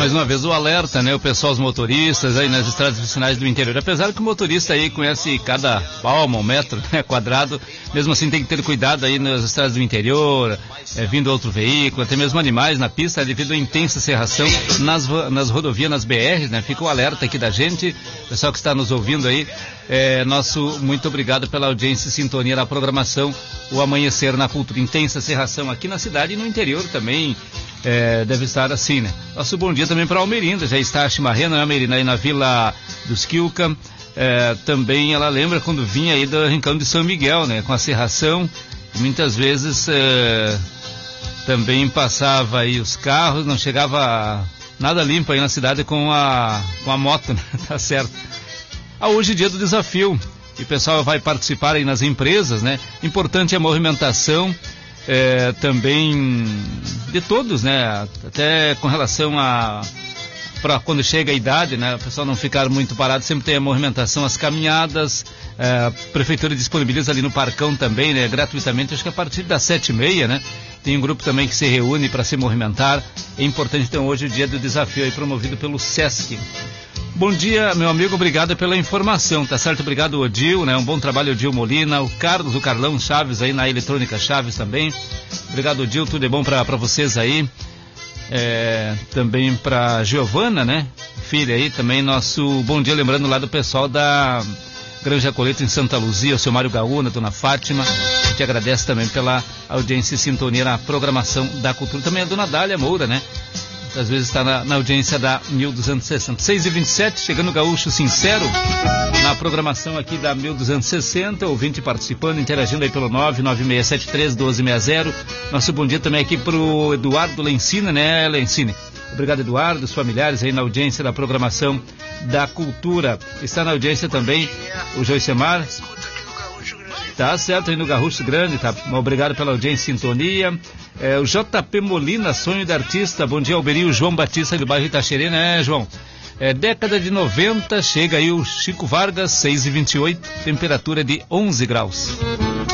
Mais uma vez o alerta, né? O pessoal, os motoristas aí nas estradas vicinais do interior. Apesar que o motorista aí conhece cada palma, um metro, né, quadrado, mesmo assim tem que ter cuidado aí nas estradas do interior, vindo outro veículo, até mesmo animais na pista, devido à intensa serração nas rodovias, nas BRs, né? Fica o alerta aqui da gente, pessoal que está nos ouvindo aí, nosso muito obrigado pela audiência e sintonia da programação, o Amanhecer na Cultura. Intensa serração aqui na cidade e no interior também. Deve estar assim, né? Nosso bom dia também para Almerinda, já está a Chimarrena, né, Almerinda, aí na Vila dos Quilca. Também ela lembra quando vinha aí do Rincão de São Miguel, né? Com a serração, muitas vezes também passava aí os carros, não chegava nada limpo aí na cidade com a moto, né? Tá certo. Hoje é dia do desafio, e o pessoal vai participar aí nas empresas, né? Importante a movimentação, também de todos, né? Até com relação para quando chega a idade, né? O pessoal não ficar muito parado, sempre tem a movimentação, as caminhadas, a prefeitura disponibiliza ali no Parcão também, né? Gratuitamente, acho que a partir das 7h30, né? Tem um grupo também que se reúne para se movimentar. É importante, então, hoje o dia do desafio aí promovido pelo SESC. Bom dia, meu amigo, obrigado pela informação, tá certo? Obrigado, Odil, né? Um bom trabalho, Odil Molina, o Carlos, o Carlão Chaves aí na Eletrônica Chaves também. Obrigado, Odil, tudo é bom para vocês aí. Também para Giovana, né? Filha aí, também nosso bom dia, lembrando lá do pessoal da Granja Coleta em Santa Luzia, o seu Mário Gaúna, a dona Fátima. A gente agradece também pela audiência e sintonia na programação da cultura. Também a dona Dália Moura, né? Às vezes está na audiência da 1260. 6h27, chegando o Gaúcho Sincero, na programação aqui da 1260, ouvinte participando, interagindo aí pelo 99673-1260. Nosso bom dia também aqui pro Eduardo Lencina, né, Lencine? Obrigado, Eduardo, os familiares aí na audiência da programação da cultura. Está na audiência também o Joicemar. Tá certo, aí no Gaúcho Grande, tá? Obrigado pela audiência e sintonia. O JP Molina, sonho de artista. Bom dia, Alberio, João Batista do bairro Itaxerê, né, João? Década de 90, chega aí o Chico Vargas, 6h28, temperatura de 11 graus.